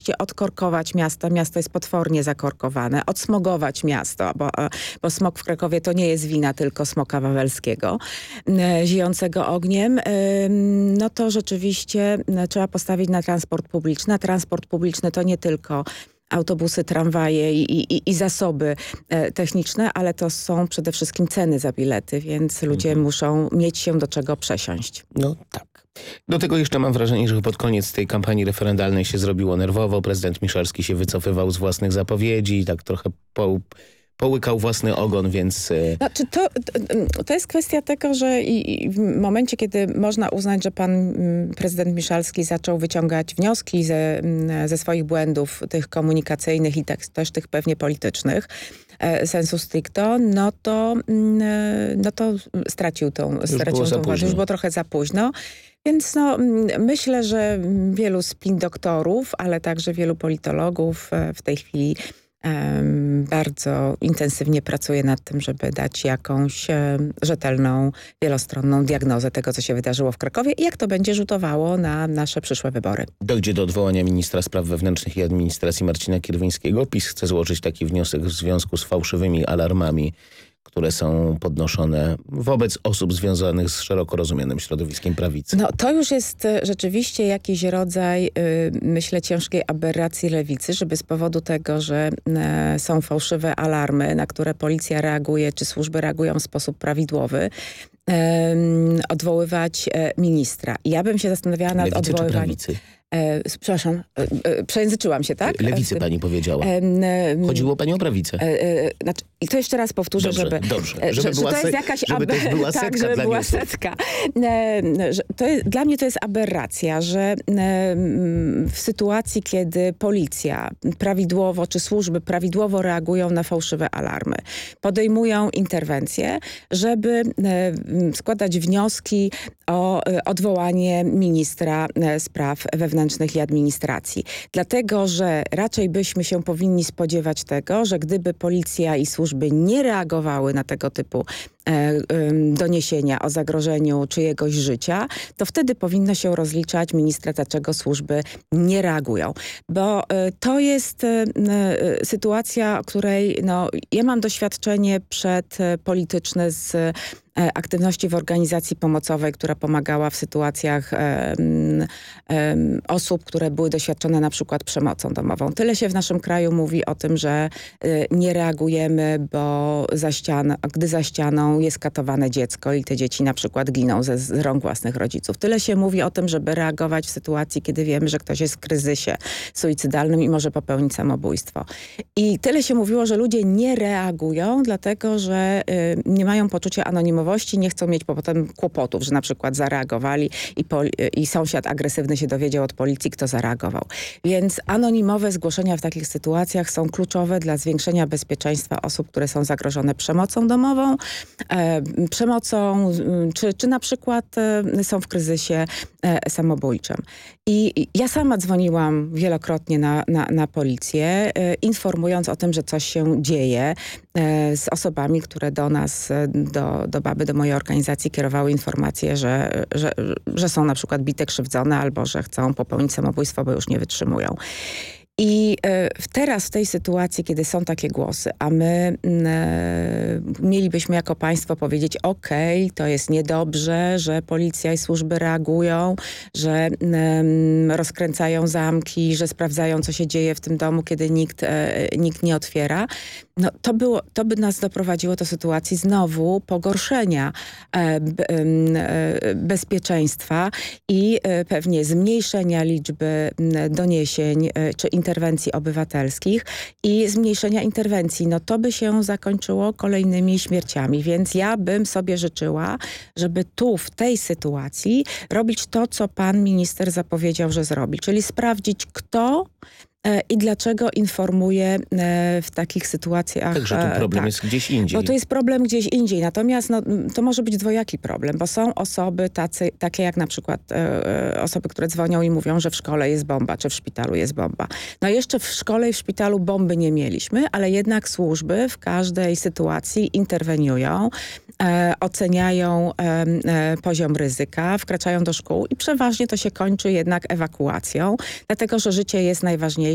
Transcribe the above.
odkorkować miasto. Miasto jest potwornie zakorkowane. Odsmogować miasto, bo smog w Krakowie to nie jest wina tylko smoka wawelskiego, ziejącego ogniem. No to rzeczywiście trzeba postawić na transport publiczny. A transport publiczny to nie tylko autobusy, tramwaje i zasoby techniczne, ale to są przede wszystkim ceny za bilety, więc ludzie muszą mieć się do czego przesiąść. No tak. Do tego jeszcze mam wrażenie, że pod koniec tej kampanii referendalnej się zrobiło nerwowo. Prezydent Miszalski się wycofywał z własnych zapowiedzi i tak trochę połykał własny ogon, więc... Znaczy to jest kwestia tego, że i w momencie, kiedy można uznać, że pan prezydent Miszalski zaczął wyciągać wnioski ze swoich błędów tych komunikacyjnych i też tych pewnie politycznych, sensu stricto, no to stracił tą władzę. Już było trochę za późno. Więc myślę, że wielu spin doktorów, ale także wielu politologów w tej chwili bardzo intensywnie pracuje nad tym, żeby dać jakąś rzetelną, wielostronną diagnozę tego, co się wydarzyło w Krakowie i jak to będzie rzutowało na nasze przyszłe wybory. Dojdzie do odwołania ministra spraw wewnętrznych i administracji Marcina Kierwińskiego. PiS chce złożyć taki wniosek w związku z fałszywymi alarmami, które są podnoszone wobec osób związanych z szeroko rozumianym środowiskiem prawicy. No to już jest rzeczywiście jakiś rodzaj, myślę, ciężkiej aberracji lewicy, żeby z powodu tego, że są fałszywe alarmy, na które policja reaguje, czy służby reagują w sposób prawidłowy, odwoływać ministra. I ja bym się zastanawiała nad Lewicy odwoływaniem... czy prawicy? Przepraszam, przejęzyczyłam się, tak? Lewicy pani powiedziała. Chodziło pani o prawicę. I to jeszcze raz powtórzę, Dobrze. Żeby to jest jakaś setka żeby dla była newsów. setka. Dla mnie to jest aberracja, że w sytuacji, kiedy policja prawidłowo, czy służby prawidłowo reagują na fałszywe alarmy, podejmują interwencje, żeby składać wnioski o odwołanie ministra spraw wewnętrznych i administracji. Dlatego, że raczej byśmy się powinni spodziewać tego, że gdyby policja i służby nie reagowały na tego typu doniesienia o zagrożeniu czyjegoś życia, to wtedy powinno się rozliczać ministra, dlaczego służby nie reagują. Bo to jest sytuacja, o której ja mam doświadczenie przedpolityczne z aktywności w organizacji pomocowej, która pomagała w sytuacjach osób, które były doświadczone na przykład przemocą domową. Tyle się w naszym kraju mówi o tym, że nie reagujemy, bo gdy za ścianą jest katowane dziecko i te dzieci na przykład giną z rąk własnych rodziców. Tyle się mówi o tym, żeby reagować w sytuacji, kiedy wiemy, że ktoś jest w kryzysie suicydalnym i może popełnić samobójstwo. I tyle się mówiło, że ludzie nie reagują, dlatego że nie mają poczucia anonimowości, nie chcą mieć potem kłopotów, że na przykład zareagowali i sąsiad agresywny się dowiedział od policji, kto zareagował. Więc anonimowe zgłoszenia w takich sytuacjach są kluczowe dla zwiększenia bezpieczeństwa osób, które są zagrożone przemocą domową, czy na przykład są w kryzysie samobójczym. I ja sama dzwoniłam wielokrotnie na policję, informując o tym, że coś się dzieje z osobami, które do nas, do BABY, do mojej organizacji kierowały informacje, że są na przykład bite, krzywdzone albo że chcą popełnić samobójstwo, bo już nie wytrzymują. I teraz w tej sytuacji, kiedy są takie głosy, a my mielibyśmy jako państwo powiedzieć, okej, to jest niedobrze, że policja i służby reagują, że rozkręcają zamki, że sprawdzają, co się dzieje w tym domu, kiedy nikt nie otwiera. No, to by nas doprowadziło do sytuacji znowu pogorszenia bezpieczeństwa i pewnie zmniejszenia liczby doniesień czy interwencji obywatelskich i zmniejszenia interwencji. No to by się zakończyło kolejnymi śmierciami, więc ja bym sobie życzyła, żeby tu w tej sytuacji robić to, co pan minister zapowiedział, że zrobi, czyli sprawdzić, kto i dlaczego informuje w takich sytuacjach. Także tu problem jest gdzieś indziej. Bo to jest problem gdzieś indziej. Natomiast to może być dwojaki problem, bo są osoby takie jak na przykład osoby, które dzwonią i mówią, że w szkole jest bomba, czy w szpitalu jest bomba. No jeszcze w szkole i w szpitalu bomby nie mieliśmy, ale jednak służby w każdej sytuacji interweniują, oceniają poziom ryzyka, wkraczają do szkół i przeważnie to się kończy jednak ewakuacją, dlatego że życie jest najważniejsze